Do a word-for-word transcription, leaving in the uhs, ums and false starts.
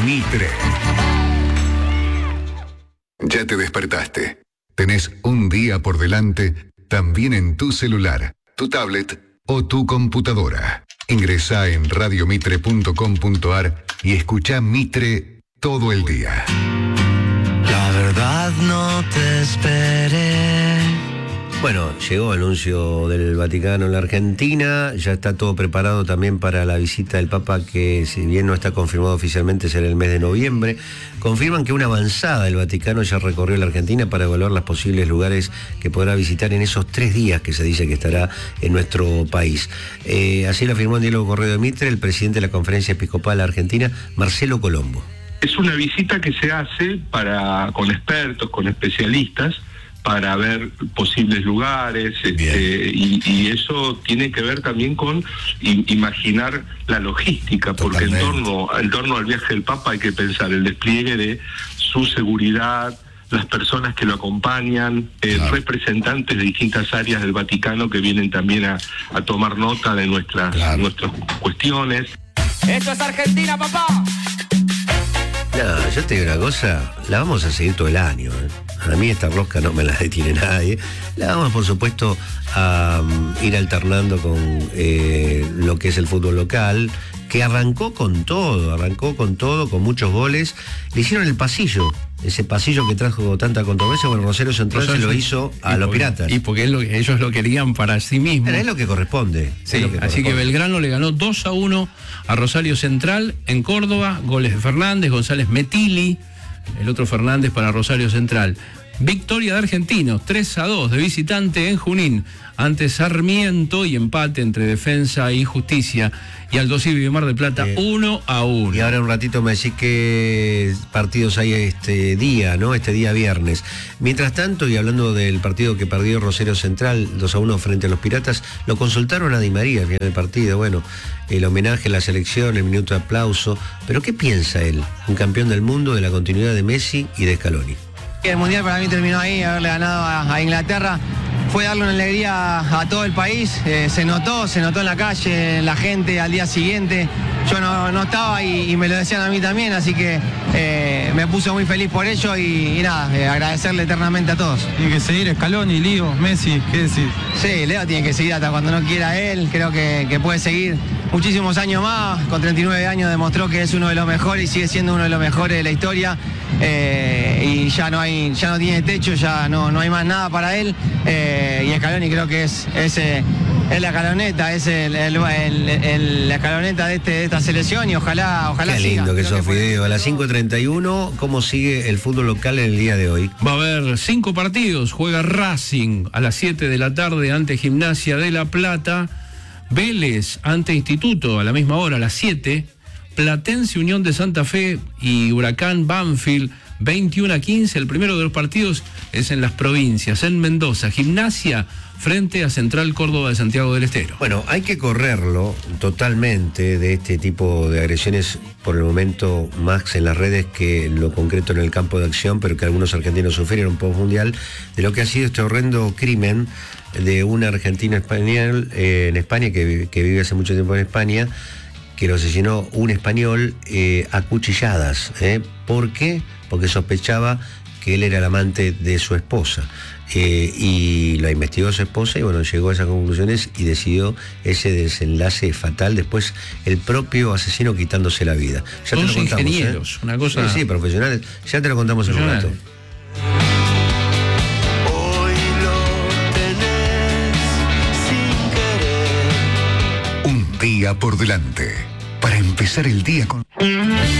Mitre. Ya te despertaste. Tenés un día por delante, también en tu celular, tu tablet o tu computadora. Ingresá en radiomitre punto com punto ar y escuchá Mitre todo el día. La verdad no te esperé. Bueno, llegó el anuncio del Vaticano en la Argentina, ya está todo preparado también para la visita del Papa, que si bien no está confirmado oficialmente será el mes de noviembre. Confirman que una avanzada del Vaticano ya recorrió la Argentina para evaluar los posibles lugares que podrá visitar en esos tres días que se dice que estará en nuestro país. Eh, así lo afirmó en Diálogo con Radio Mitre el presidente de la Conferencia Episcopal Argentina, Marcelo Colombo. Es una visita que se hace para con expertos, con especialistas, para ver posibles lugares, este, y, y eso tiene que ver también con i- imaginar la logística, porque en torno, en torno al viaje del Papa hay que pensar el despliegue de su seguridad, las personas que lo acompañan, eh, claro. representantes de distintas áreas del Vaticano que vienen también a, a tomar nota de nuestras, claro. nuestras cuestiones. ¡Esto es Argentina, papá! No, yo te digo una cosa, la vamos a seguir todo el año, ¿eh? A mí esta rosca no me la detiene nadie. La vamos, por supuesto, a um, ir alternando con eh, lo que es el fútbol local, que arrancó con todo, arrancó con todo, con muchos goles. Le hicieron el pasillo, ese pasillo que trajo tanta controversia. Bueno, Rosario Central Rosario se lo hizo a los porque, Piratas. Y porque es lo, ellos lo querían para sí mismos. Pero es lo que corresponde. Sí, lo que así corresponde. que Belgrano le ganó dos a uno a Rosario Central en Córdoba, goles de Fernández, González Metilli, el otro Fernández para Rosario Central. Victoria de Argentinos, tres a dos de visitante en Junín, ante Sarmiento, y empate entre Defensa y Justicia. Y Aldo Civi de Mar del Plata, uno a uno. Y ahora un ratito me decís qué partidos hay este día, ¿no? Este día viernes. Mientras tanto, y hablando del partido que perdió Rosario Central, dos a uno frente a los Piratas, lo consultaron a Di María al final del partido. Bueno, el homenaje a la selección, el minuto de aplauso. Pero ¿qué piensa él? Un campeón del mundo, de la continuidad de Messi y de Scaloni. El Mundial para mí terminó ahí, haberle ganado a, a Inglaterra. Fue darle una alegría a todo el país, eh, se notó, se notó en la calle, en la gente al día siguiente. Yo no, no estaba y, y me lo decían a mí también, así que eh, me puse muy feliz por ello y, y nada, eh, agradecerle eternamente a todos. Tiene que seguir Scaloni, Lío, Messi, ¿qué decir? Sí, Leo tiene que seguir hasta cuando no quiera él, creo que, que puede seguir muchísimos años más, con treinta y nueve años demostró que es uno de los mejores y sigue siendo uno de los mejores de la historia, eh, y ya no hay, ya no tiene techo, ya no, no hay más nada para él, eh, y Scaloni creo que es, es, eh, es la escaloneta, es el, el, el, el, la escaloneta de, este, de esta selección y ojalá, ojalá Qué siga. lindo que Creo sos, Fideo. A las cinco treinta y uno, ¿cómo sigue el fútbol local en el día de hoy? Va a haber cinco partidos. Juega Racing a las siete de la tarde ante Gimnasia de La Plata. Vélez ante Instituto a la misma hora, a las siete. Platense Unión de Santa Fe y Huracán Banfield, veintiuno a quince. El primero de los partidos es en las provincias, en Mendoza. Gimnasia frente a Central Córdoba de Santiago del Estero. Bueno, hay que correrlo totalmente de este tipo de agresiones, por el momento más en las redes que lo concreto en el campo de acción, pero que algunos argentinos sufrieron post-mundial, de lo que ha sido este horrendo crimen de un argentino español eh, en España, que, que vive hace mucho tiempo en España, que lo asesinó un español eh, a cuchilladas. ¿eh? ¿Por qué? Porque sospechaba que él era el amante de su esposa. Eh, y lo investigó su esposa y bueno, llegó a esas conclusiones y decidió ese desenlace fatal. Después el propio asesino quitándose la vida. Ya Son te lo contamos, ingenieros, ¿eh? una cosa... Sí, sí, profesionales. Ya te lo contamos en un rato. Hoy lo tenés sin querer. Un día por delante, para empezar el día con...